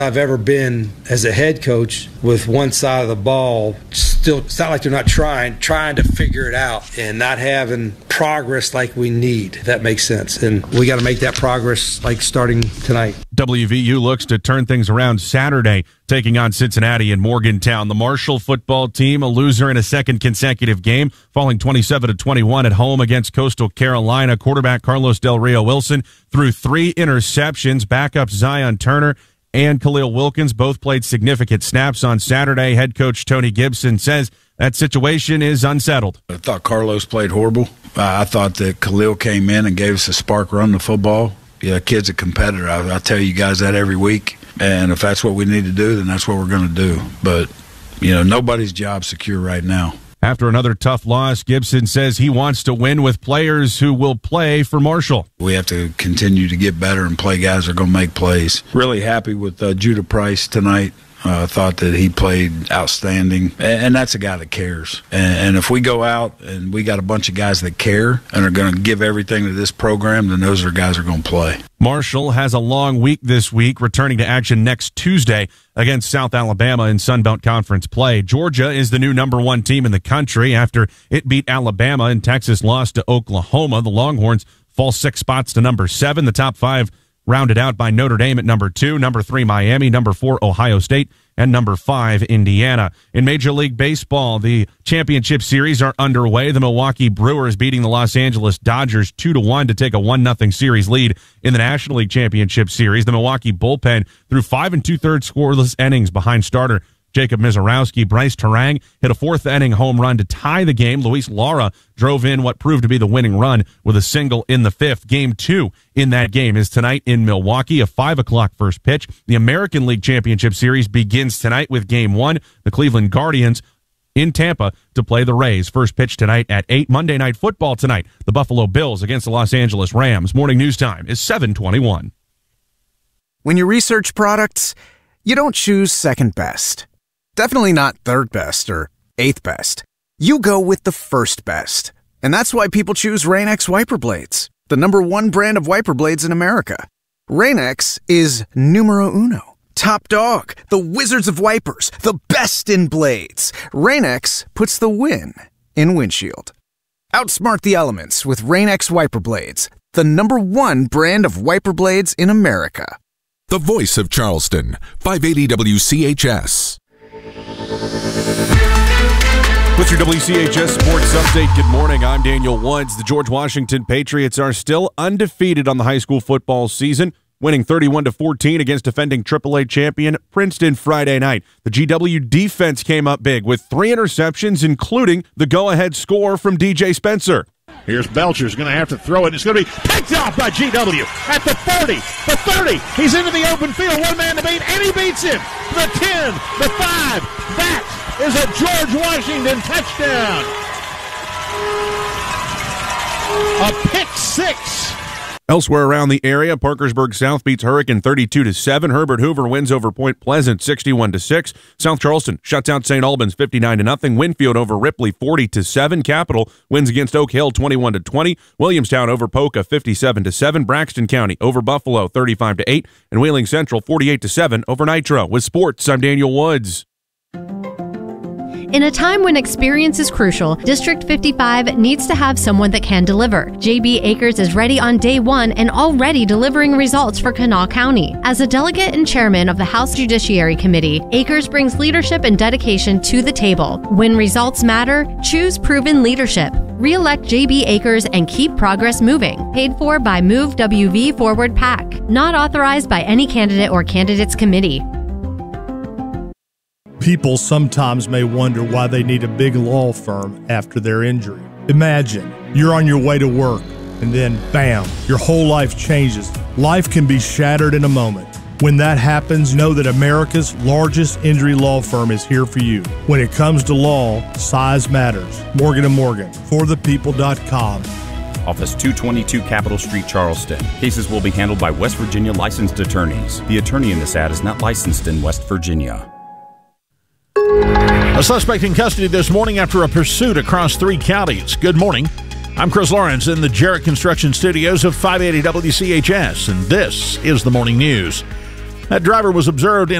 I've ever been as a head coach with one side of the ball. Still, it's not like they're not trying to figure it out and not having progress like we need, if that makes sense. And we got to make that progress like starting tonight. WVU looks to turn things around Saturday, taking on Cincinnati and Morgantown. The Marshall football team, a loser in a second consecutive game, falling 27-21 at home against Coastal Carolina. Quarterback Carlos Del Rio Wilson threw 3 interceptions. Backup Zion Turner and Khalil Wilkins both played significant snaps on Saturday. Head coach Tony Gibson says that situation is unsettled. I thought Carlos played horrible. I thought that Khalil came in and gave us a spark run the football. Yeah, kid's a competitor. I tell you guys that every week. And if that's what we need to do, then that's what we're going to do. But, nobody's job secure right now. After another tough loss, Gibson says he wants to win with players who will play for Marshall. We have to continue to get better and play guys that are going to make plays. Really happy with Judah Price tonight. Thought that he played outstanding, and that's a guy that cares. And if we go out and we got a bunch of guys that care and are going to give everything to this program, then those are guys that are going to play. Marshall has a long week this week, returning to action next Tuesday against South Alabama in Sun Belt Conference play. Georgia is the new number 1 team in the country after it beat Alabama and Texas lost to Oklahoma. The Longhorns fall 6 spots to number 7. The top 5 rounded out by Notre Dame at number 2, number 3 Miami, number 4 Ohio State, and number 5 Indiana. In Major League Baseball, the championship series are underway. The Milwaukee Brewers beating the Los Angeles Dodgers 2-1 to take a 1-0 series lead in the National League Championship Series. The Milwaukee bullpen threw 5 2/3 scoreless innings behind starter Jacob Mizorowski. Bryce Terang hit a 4th-inning home run to tie the game. Luis Lara drove in what proved to be the winning run with a single in the 5th. Game 2 in that game is tonight in Milwaukee, a 5 o'clock first pitch. The American League Championship Series begins tonight with Game 1. The Cleveland Guardians in Tampa to play the Rays. First pitch tonight at 8. Monday Night Football tonight. The Buffalo Bills against the Los Angeles Rams. Morning news time is 7:21. When you research products, you don't choose second best. Definitely not third best or 8th best. You go with the first best. And that's why people choose Rain-X wiper blades, the number 1 brand of wiper blades in America. Rain-X is numero uno. Top dog, the wizards of wipers, the best in blades. Rain-X puts the win in windshield. Outsmart the elements with Rain-X wiper blades, the number 1 brand of wiper blades in America. The voice of Charleston, 580 WCHS. With your WCHS Sports Update, good morning. I'm Daniel Woods. The George Washington Patriots are still undefeated on the high school football season, winning 31-14 against defending AAA champion Princeton Friday night. The GW defense came up big with 3 interceptions, including the go-ahead score from DJ Spencer. Here's Belcher's going to have to throw it. It's going to be picked off by GW at the 40, the 30. He's into the open field. 1 man to beat, and he beats him. The 10, the 5. That is a George Washington touchdown. A pick 6. Elsewhere around the area, Parkersburg South beats Hurricane 32-7. Herbert Hoover wins over Point Pleasant 61-6. South Charleston shuts out St. Albans 59-0. Winfield over Ripley 40-7. Capital wins against Oak Hill 21-20. Williamstown over Poca 57-7. Braxton County over Buffalo 35-8. And Wheeling Central 48-7 over Nitro. With sports, I'm Daniel Woods. In a time when experience is crucial, District 55 needs to have someone that can deliver. JB Akers is ready on day 1 and already delivering results for Kanawha County. As a delegate and chairman of the House Judiciary Committee, Akers brings leadership and dedication to the table. When results matter, choose proven leadership. Re-elect JB Akers and keep progress moving. Paid for by Move WV Forward PAC. Not authorized by any candidate or candidates committee. People sometimes may wonder why they need a big law firm after their injury. Imagine you're on your way to work and then, bam, your whole life changes. Life can be shattered in a moment. When that happens, know that America's largest injury law firm is here for you. When it comes to law, size matters. Morgan & Morgan, forthepeople.com. Office 222 Capitol Street, Charleston. Cases will be handled by West Virginia licensed attorneys. The attorney in this ad is not licensed in West Virginia. A suspect in custody this morning after a pursuit across 3 counties. Good morning. I'm Chris Lawrence in the Jarrett Construction Studios of 580 WCHS, and this is the morning news. That driver was observed in